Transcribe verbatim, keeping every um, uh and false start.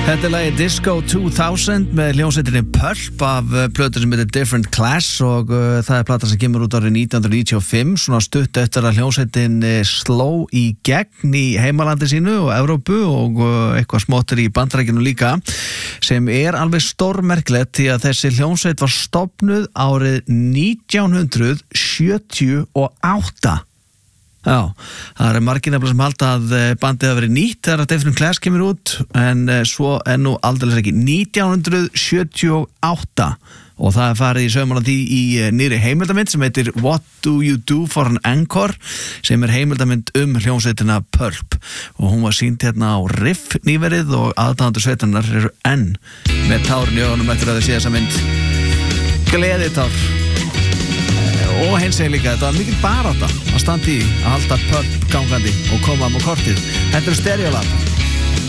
Þetta er lagi Disco two thousand með hljómsveitinni Pulp af plötu sem heitir Different Class og uh, það er plata sem kemur út árið nítján hundruð níutíu og fimm, svona stutt eftir að hljómsveitin sló í gegn í heimalandi sínu og Evrópu og uh, eitthvað smottir í Bandaríkjunum líka, sem er alveg stórmerkilegt því að þessi hljómsveit var stofnuð árið nítján hundruð sjötíu og átta. Já, það er margir nefnilega sem halda að bandið hafi verið nýtt þegar að Different Class kemur út, en svo er nú aldeilis ekki nítján hundruð sjötíu og átta og það er farið í saumana því í nýrri heimildamynd sem heitir What Do You Do For An Encore, sem er heimildamynd um hljómsveitina Pulp og hún var sýnd hérna á Riff nýverið og aðdáendur sveitarinnar eru enn með tárin í augunum eftir að þau sé þessa mynd. Gleðitár. Og hins segir líka, þetta var mikil barátta að standa í að halda Pulp gangandi og koma á kortið. Þetta er Stereolab.